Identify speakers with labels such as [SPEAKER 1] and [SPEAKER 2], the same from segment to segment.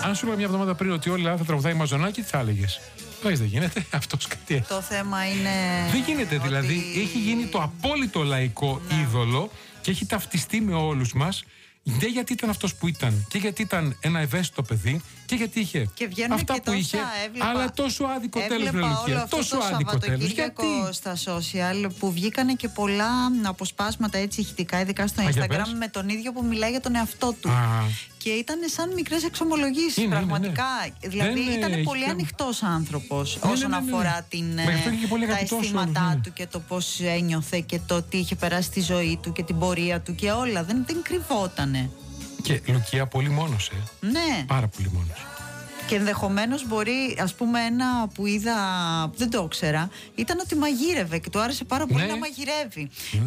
[SPEAKER 1] Αν σου είπα μια εβδομάδα πριν ότι όλη η Ελλάδα θα τραγουδάει Μαζονάκη, τι θα έλεγες? Δεν γίνεται, αυτός κάτι.
[SPEAKER 2] Το θέμα είναι.
[SPEAKER 1] Δεν γίνεται, δηλαδή. Έχει γίνει το απόλυτο λαϊκό είδωλο και έχει ταυτιστεί με όλους μας. Δεν γιατί ήταν αυτός που ήταν, και γιατί ήταν ένα ευαίσθητο παιδί, και γιατί είχε
[SPEAKER 2] και
[SPEAKER 1] αυτά
[SPEAKER 2] και
[SPEAKER 1] που είχε, αλλά τόσο άδικο τέλος, Λουκία. Τόσο άδικο τέλος. Γιατί?
[SPEAKER 2] Στα social που βγήκανε και πολλά αποσπάσματα έτσι ηχητικά, ειδικά στο Instagram, με τον ίδιο που μιλάει για τον εαυτό του. Και ήταν σαν μικρές εξομολογήσεις, πραγματικά. Δηλαδή ήταν πολύ ανοιχτός άνθρωπος όσον αφορά τα αισθήματά του και το πώς ένιωθε και το τι είχε περάσει στη ζωή του και την πορεία του και όλα. Δεν κρυβότανε.
[SPEAKER 1] Και Λουκία πολύ μόνος,
[SPEAKER 2] Ναι.
[SPEAKER 1] Πάρα πολύ μόνος.
[SPEAKER 2] Και ενδεχομένως μπορεί, ας πούμε, ένα που είδα, δεν το ήξερα, ήταν ότι μαγείρευε και του άρεσε πάρα πολύ να μαγειρεύει.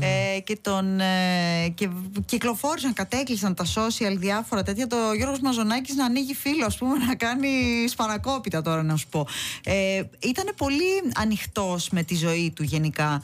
[SPEAKER 2] Και κυκλοφόρησαν, κατέκλεισαν τα social διάφορα τέτοια. Το Γιώργος Μαζονάκης να ανοίγει φύλλο, ας πούμε, να κάνει σπανακόπιτα τώρα, να σου πω. Ήταν πολύ ανοιχτός με τη ζωή του γενικά.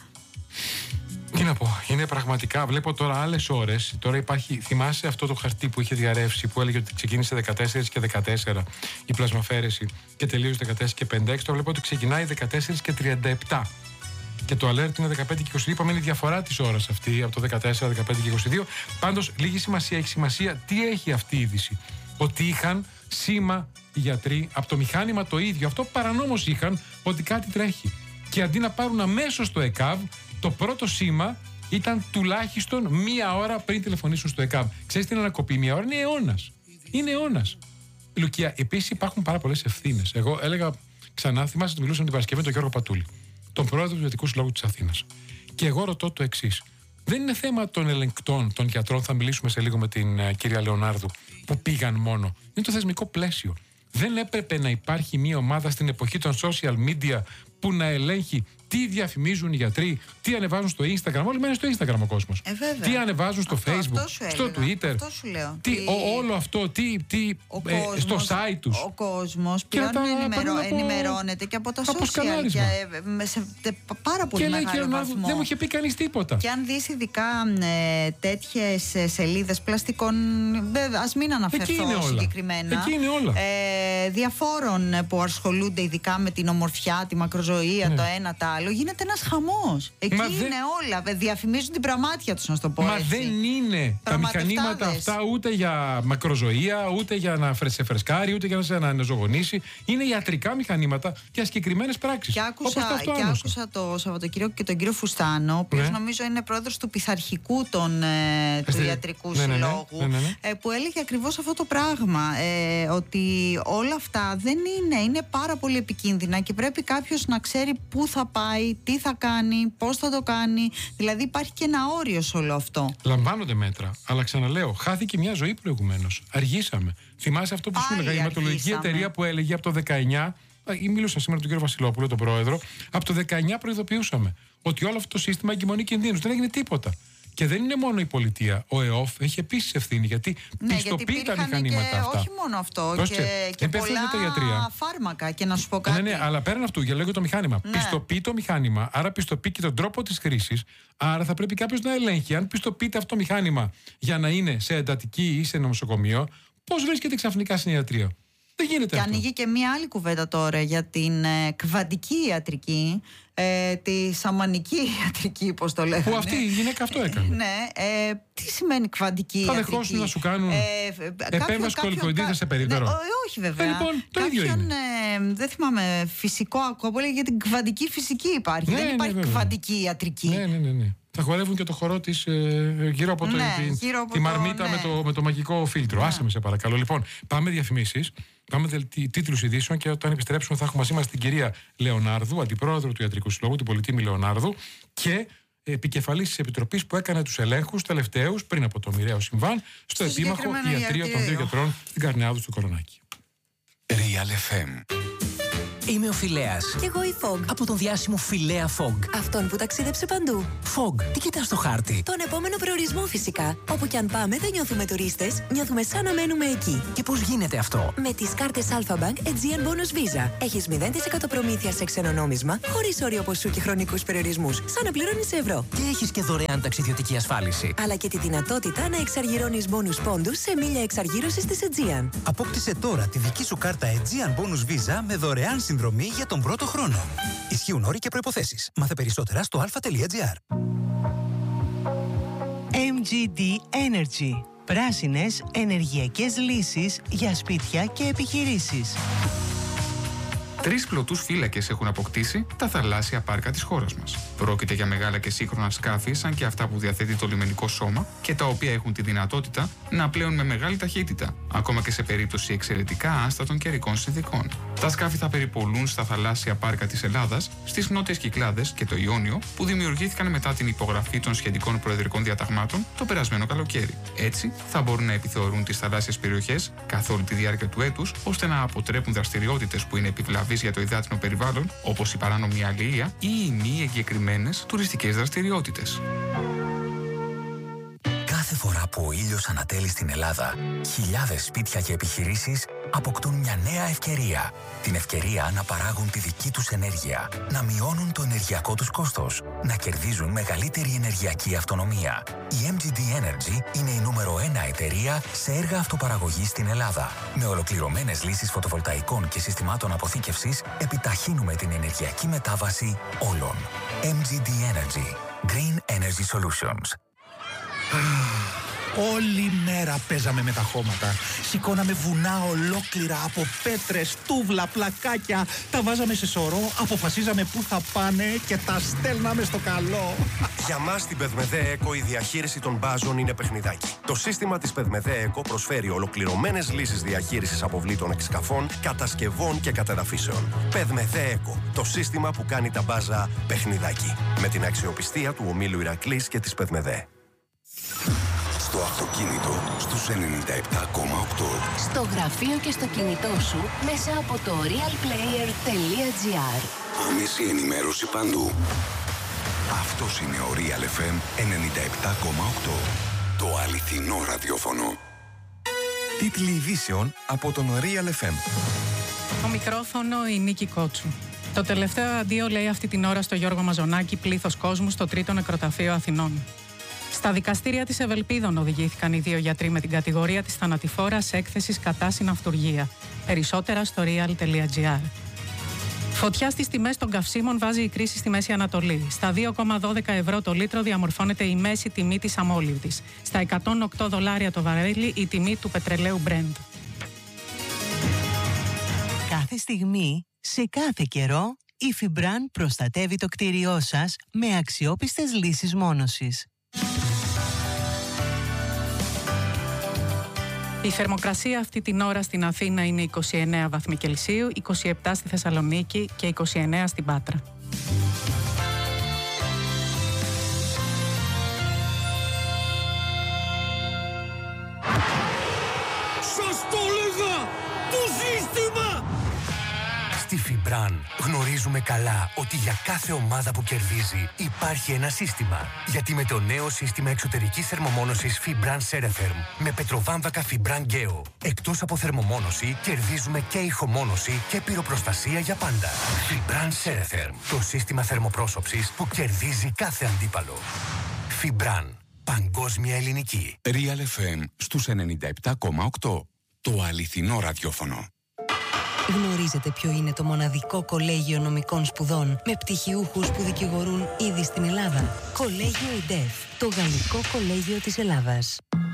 [SPEAKER 1] Τι να πω, είναι πραγματικά, βλέπω τώρα άλλες ώρες. Τώρα υπάρχει, θυμάσαι αυτό το χαρτί που είχε διαρρεύσει, που έλεγε ότι ξεκίνησε 14 και 14 η πλασμαφέρεση και τελείωσε 14 και 56. Τώρα βλέπω ότι ξεκινάει 14 και 37. Και το alert είναι 15 και 22. Είπαμε είναι η διαφορά της ώρας αυτή από το 14, 15 και 22. Πάντως, λίγη σημασία έχει σημασία τι έχει αυτή η είδηση. Ότι είχαν σήμα οι γιατροί από το μηχάνημα το ίδιο. Αυτό παρανόμως είχαν, ότι κάτι τρέχει. Και αντί να πάρουν αμέσως το ΕΚΑΒ, το πρώτο σήμα ήταν τουλάχιστον μία ώρα πριν τηλεφωνήσουν στο ΕΚΑΒ. Ξέρεις τι είναι να κοπεί μία ώρα? Είναι αιώνας. Είναι αιώνας. Λουκία, επίσης υπάρχουν πάρα πολλές ευθύνες. Εγώ έλεγα ξανά, θυμάσαι ότι μιλούσαμε την Παρασκευή με τον Γιώργο Πατούλη, τον πρόεδρο του Ιατρικού Συλλόγου της Αθήνας. Και εγώ ρωτώ το εξής. Δεν είναι θέμα των ελεγκτών, των γιατρών, θα μιλήσουμε σε λίγο με την κυρία Λεωνάρδου, που πήγαν μόνο. Είναι το θεσμικό πλαίσιο. Δεν έπρεπε να υπάρχει μια ομάδα στην εποχή των social media που να ελέγχει τι διαφημίζουν οι γιατροί, τι ανεβάζουν στο Instagram? Όλοι μένουν στο Instagram ο κόσμος.
[SPEAKER 2] Βέβαια.
[SPEAKER 1] Τι ανεβάζουν στο Facebook, στο Twitter.
[SPEAKER 2] Αυτό σου λέω.
[SPEAKER 1] Όλο αυτό, στο site τους.
[SPEAKER 2] Ο κόσμος πλέον ενημερώνεται και από τα social και σε πάρα πολύ μεγάλο βαθμό.
[SPEAKER 1] Δεν μου είχε πει κανείς τίποτα.
[SPEAKER 2] Και αν δεις ειδικά τέτοιες σελίδες πλαστικών, ας μην αναφερθώ συγκεκριμένα, διαφόρων που ασχολούνται ειδικά με την ομορφιά, τη μακροζωία, το ένα, τα άλλο, γίνεται ένας χαμός. Εκεί είναι όλα. Διαφημίζουν την πραμάτια τους, να το πω.
[SPEAKER 1] Μα έτσι. Δεν είναι τα μηχανήματα αυτά ούτε για μακροζωία, ούτε για να σε φρεσκάρει, ούτε για να σε αναζωογονήσει. Είναι ιατρικά μηχανήματα για συγκεκριμένες πράξεις.
[SPEAKER 2] Και άκουσα το Σαββατοκύριακο και τον κύριο Φουστάνο, ο οποίος νομίζω είναι πρόεδρος του πειθαρχικού του Ιατρικού Συλλόγου, που έλεγε ακριβώς αυτό το πράγμα. Ότι όλα αυτά δεν είναι πάρα πολύ επικίνδυνα και πρέπει κάποιος να ξέρει πού θα πάει, τι θα κάνει, πώς θα το κάνει. Δηλαδή υπάρχει και ένα όριο σε όλο αυτό. Λαμβάνονται μέτρα, αλλά ξαναλέω, χάθηκε μια ζωή προηγουμένως. Αργήσαμε. Θυμάσαι αυτό που σου έλεγα, η αιματολογική εταιρεία που έλεγε από το 19. Μίλησα σήμερα με τον κύριο Βασιλόπουλο, τον πρόεδρο. Από το 19 προειδοποιούσαμε ότι όλο αυτό το σύστημα εγκυμονεί κινδύνους. Δεν έγινε τίποτα. Και δεν είναι μόνο η πολιτεία. Ο ΕΟΦ έχει επίσης ευθύνη, γιατί πιστοποιεί τα μηχανήματα αυτά. Όχι μόνο αυτό. Και πολλά φάρμακα. Και να σου πω κάτι.
[SPEAKER 1] Ναι, αλλά πέραν αυτού, για λόγω το μηχάνημα. Πιστοποιεί το μηχάνημα, άρα πιστοποιεί και τον τρόπο της χρήσης. Άρα θα πρέπει κάποιος να ελέγχει. Αν πιστοποιείται αυτό το μηχάνημα για να είναι σε εντατική ή σε νοσοκομείο, πώς βρίσκεται ξαφνικά στην ιατρία? Δεν γίνεται
[SPEAKER 2] και
[SPEAKER 1] αυτό.
[SPEAKER 2] Ανοίγει και μία άλλη κουβέντα τώρα για την κβαντική ιατρική, τη σαμανική ιατρική, πώς το λέγανε.
[SPEAKER 1] Που αυτή η γυναίκα αυτό έκανε.
[SPEAKER 2] Τι σημαίνει κβαντική ιατρική?
[SPEAKER 1] Θα δεχόσουν να σου κάνουν επέμβαση κολικοειδίδα σε περίπτερο?
[SPEAKER 2] Όχι βέβαια.
[SPEAKER 1] Λοιπόν, το ίδιο είναι.
[SPEAKER 2] Δεν θυμάμαι, φυσικό ακόμα, για την κβαντική φυσική υπάρχει. Δεν υπάρχει κβαντική ιατρική.
[SPEAKER 1] Ναι. Θα χορεύουν και το χορό της γύρω από τη μαρμίτα με το μαγικό φίλτρο. Άσε με, σε παρακαλώ. Λοιπόν, πάμε διαφημίσεις, πάμε τίτλους ειδήσεων και όταν επιστρέψουμε θα έχουμε μαζί μας την κυρία Λεωνάρδου, αντιπρόεδρο του Ιατρικού Συλλόγου, την πολυτίμη Λεωνάρδου, και επικεφαλής της Επιτροπής που έκανε τους ελέγχους τελευταίους πριν από το μοιραίο συμβάν στο επίμαχο ιατρείο των δύο γιατρών στην Καρνεάδου στο Κορονάκι.
[SPEAKER 3] Real FM Είμαι ο Φιλέας.
[SPEAKER 4] Κι εγώ η Fog.
[SPEAKER 3] Από τον διάσημο Φιλέα Fog.
[SPEAKER 4] Αυτόν που ταξίδεψε παντού.
[SPEAKER 3] Fog, τι κοιτάς στο χάρτη?
[SPEAKER 4] Τον επόμενο προορισμό φυσικά. Όπου κι αν πάμε δεν νιώθουμε τουρίστες, νιώθουμε σαν να μένουμε εκεί.
[SPEAKER 3] Και πώς γίνεται αυτό?
[SPEAKER 4] Με τις κάρτες Alpha Bank Aegean Bonus Visa. Έχεις 0% προμήθεια σε ξένο νόμισμα, χωρίς όριο ποσού και χρονικούς περιορισμούς. Σαν να πληρώνεις σε ευρώ.
[SPEAKER 3] Και έχεις και δωρεάν ταξιδιωτική ασφάλιση.
[SPEAKER 4] Αλλά και τη δυνατότητα να εξαργυρώνεις bonus πόντους σε μίλια εξαργύρωσης της Aegean.
[SPEAKER 5] Απόκτησε τώρα τη δική σου κάρτα Aegean Bonus Visa με δωρεάν συνδρομή για τον πρώτο χρόνο. Ισχύουν όροι και προϋποθέσεις. Μάθε περισσότερα στο alpha.gr.
[SPEAKER 6] MGD Energy. Πράσινες ενεργειακές λύσεις για σπίτια και επιχειρήσεις.
[SPEAKER 7] 3 πλωτούς φύλακες έχουν αποκτήσει τα θαλάσσια πάρκα της χώρας μας. Πρόκειται για μεγάλα και σύγχρονα σκάφη, σαν και αυτά που διαθέτει το λιμενικό σώμα και τα οποία έχουν τη δυνατότητα να πλέουν με μεγάλη ταχύτητα, ακόμα και σε περίπτωση εξαιρετικά άστατων καιρικών συνθηκών. Τα σκάφη θα περιπολούν στα θαλάσσια πάρκα της Ελλάδας, στις νότιες Κυκλάδες και το Ιόνιο, που δημιουργήθηκαν μετά την υπογραφή των σχετικών προεδρικών διαταγμάτων το περασμένο καλοκαίρι. Έτσι, θα μπορούν να επιθεωρούν τις θαλάσσιες περιοχές καθ' όλη τη διάρκεια του έτους, ώστε να αποτρέπουν δραστηριότητες που είναι επιβλαβείς για το υδάτινο περιβάλλον, όπως η παράνομη αλληλεία ή οι μη εγκεκριμένες τουριστικές δραστηριότητες.
[SPEAKER 8] Κάθε φορά που ο ήλιος ανατέλει στην Ελλάδα, χιλιάδες σπίτια και επιχειρήσεις αποκτούν μια νέα ευκαιρία. Την ευκαιρία να παράγουν τη δική τους ενέργεια, να μειώνουν το ενεργειακό τους κόστος, να κερδίζουν μεγαλύτερη ενεργειακή αυτονομία. Η MGD Energy είναι η νούμερο 1 εταιρεία σε έργα αυτοπαραγωγής στην Ελλάδα. Με ολοκληρωμένες λύσεις φωτοβολταϊκών και συστημάτων αποθήκευσης, επιταχύνουμε την ενεργειακή μετάβαση όλων. MGD Energy. Green Energy Solutions.
[SPEAKER 5] Όλη μέρα παίζαμε με τα χώματα. Σηκώναμε βουνά ολόκληρα από πέτρες, τούβλα, πλακάκια. Τα βάζαμε σε σωρό, αποφασίζαμε πού θα πάνε και τα στέλναμε στο καλό.
[SPEAKER 9] Για μας στην Πεδμεδέ Eco η διαχείριση των μπάζων είναι παιχνιδάκι. Το σύστημα της Πεδμεδέ Eco προσφέρει ολοκληρωμένες λύσεις διαχείρισης αποβλήτων εξκαφών, κατασκευών και κατεδαφίσεων. Πεδμεδέ Eco, το σύστημα που κάνει τα μπάζα παιχνιδάκι. Με την αξιοπιστία του ομίλου Ηρακλής και της Πεδμεδέ.
[SPEAKER 10] Στο αυτοκίνητο στους 97,8.
[SPEAKER 11] Στο γραφείο και στο κινητό σου μέσα από το realplayer.gr.
[SPEAKER 10] Άμεση ενημέρωση παντού. Αυτός είναι ο Real FM 97,8. Το αληθινό ραδιόφωνο.
[SPEAKER 12] Τίτλοι ειδήσεων από τον Real FM.
[SPEAKER 13] Το μικρόφωνο η Νίκη Κότσου. Το τελευταίο αντίο λέει αυτή την ώρα στο Γιώργο Μαζονάκη πλήθος κόσμου στο 3ο νεκροταφείο Αθηνών. Στα δικαστήρια της Ευελπίδων οδηγήθηκαν οι 2 γιατροί με την κατηγορία της θανατηφόρας έκθεσης κατά συναυτουργία. Περισσότερα στο real.gr. Φωτιά στις τιμές των καυσίμων βάζει η κρίση στη Μέση Ανατολή. Στα 2,12 ευρώ το λίτρο διαμορφώνεται η μέση τιμή της αμόλυβδης. Στα 108 δολάρια το βαρέλι η τιμή του πετρελαίου Brent.
[SPEAKER 6] Κάθε στιγμή, σε κάθε καιρό, η Fibran προστατεύει το κτίριό σας με αξιόπιστες λύσεις μόνωσης.
[SPEAKER 13] Η θερμοκρασία αυτή την ώρα στην Αθήνα είναι 29 βαθμοί Κελσίου, 27 στη Θεσσαλονίκη και 29 στην Πάτρα.
[SPEAKER 14] Σας το λέγα! Το σύστημα!
[SPEAKER 15] Στη Fibran γνωρίζουμε καλά ότι για κάθε ομάδα που κερδίζει υπάρχει ένα σύστημα. Γιατί με το νέο σύστημα εξωτερικής θερμομόνωσης Fibran Ceretherm με πετροβάμβακα Fibran Geo, εκτός από θερμομόνωση κερδίζουμε και ηχομόνωση και πυροπροστασία για πάντα. Fibran Ceretherm, το σύστημα θερμοπρόσωψης που κερδίζει κάθε αντίπαλο. Fibran, παγκόσμια ελληνική.
[SPEAKER 10] Real FM στους 97,8. Το αληθινό ραδιόφωνο.
[SPEAKER 16] Γνωρίζετε ποιο είναι το μοναδικό κολέγιο νομικών σπουδών με πτυχιούχους που δικηγορούν ήδη στην Ελλάδα? Κολέγιο ΙΔΕΦ, το Γαλλικό Κολέγιο της Ελλάδας.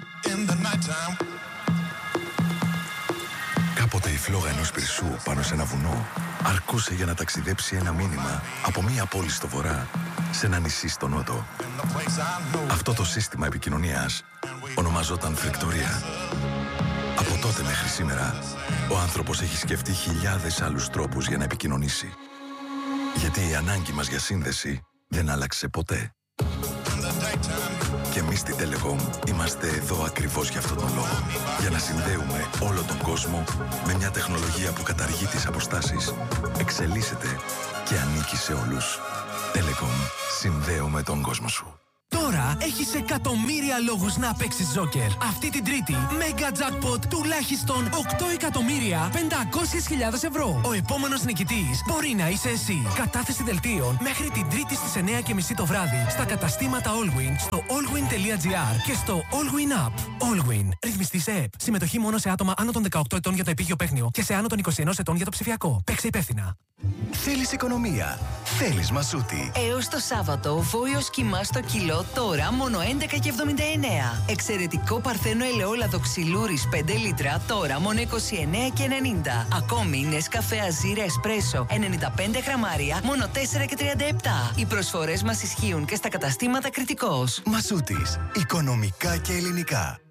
[SPEAKER 17] Κάποτε η φλόγα ενός πυρσού πάνω σε ένα βουνό αρκούσε για να ταξιδέψει ένα μήνυμα από μία πόλη στο βορρά σε ένα νησί στο νότο. Αυτό το σύστημα επικοινωνίας ονομαζόταν φρεκτορία. Από τότε μέχρι σήμερα, ο άνθρωπος έχει σκεφτεί χιλιάδες άλλους τρόπους για να επικοινωνήσει. Γιατί η ανάγκη μας για σύνδεση δεν άλλαξε ποτέ. Και εμείς στην Telecom είμαστε εδώ ακριβώς για αυτόν τον λόγο. Για να συνδέουμε όλο τον κόσμο με μια τεχνολογία που καταργεί τις αποστάσεις, εξελίσσεται και ανήκει σε όλους. Telecom. Συνδέουμε τον κόσμο σου.
[SPEAKER 18] Τώρα έχεις εκατομμύρια λόγους να παίξεις Τζόκερ. Αυτή την Τρίτη, Mega Jackpot τουλάχιστον 8.500.000 ευρώ. Ο επόμενος νικητής μπορεί να είσαι εσύ. Κατάθεση δελτίων μέχρι την Τρίτη στις 9:30 το βράδυ στα καταστήματα Allwin, στο allwin.gr και στο Allwin App. Allwin. Ρυθμιστή σε ΕΠ. Συμμετοχή μόνο σε άτομα άνω των 18 ετών για το επίγειο παίχνιο και σε άνω των 21 ετών για το ψηφιακό. Παίξε υπεύθυνα.
[SPEAKER 19] Θέλεις οικονομία. Θέλεις Μασούτη.
[SPEAKER 4] Έως το Σάββατο, βόλιος κιμά στο κιλό τώρα μόνο 11,79. Εξαιρετικό παρθένο ελαιόλαδο ξυλούρης 5 λίτρα τώρα μόνο 29,90. Ακόμη Νεσκαφέ Αζίρα Εσπρέσο 95 γραμμάρια μόνο 4,37. Οι προσφορές μας ισχύουν και στα καταστήματα Κρητικός.
[SPEAKER 19] Μασούτης. Οικονομικά και ελληνικά.